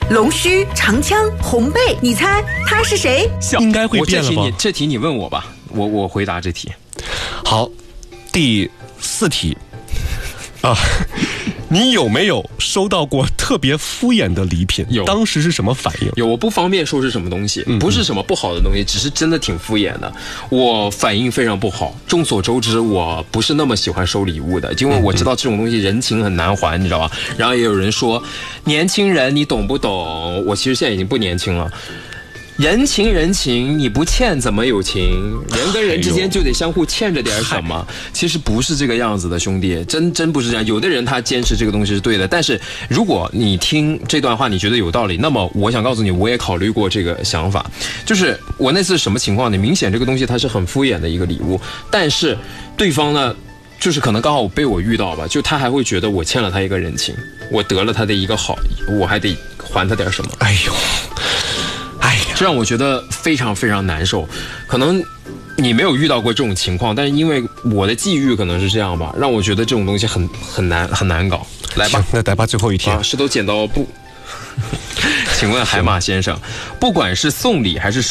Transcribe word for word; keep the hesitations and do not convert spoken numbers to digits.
龙须、长枪、红背，你猜他是谁？ 应该会变了吧？ 这题你这题你问我吧，我我回答这题。 好，第四题啊，你有没有收到过特别敷衍的礼品？ 有， 当时是什么反应？ 有，我不方便说是什么东西，不是什么不好的东西，只是真的挺敷衍的。我反应非常不好。众所周知，我不是那么喜欢收礼物的，因为我知道这种东西人情很难还，你知道吧？然后也有人说，年轻人你懂不懂？我其实现在已经不年轻了。人情人情，你不欠怎么有情？人跟人之间就得相互欠着点什么。其实不是这个样子的，兄弟，真真不是这样。有的人他坚持这个东西是对的，但是如果你听这段话你觉得有道理，那么我想告诉你，我也考虑过这个想法。就是我那次什么情况呢？明显这个东西它是很敷衍的一个礼物，但是对方呢，就是可能刚好被我遇到吧，就他还会觉得我欠了他一个人情，我得了他的一个好，我还得还他点什么。 哎呦。 这让我觉得非常非常难受。可能你没有遇到过这种情况，但是因为我的际遇可能是这样吧，让我觉得这种东西很很难很难搞。来吧， 那来吧，最后一题啊，石头剪刀布。请问海马先生，不管是送礼还是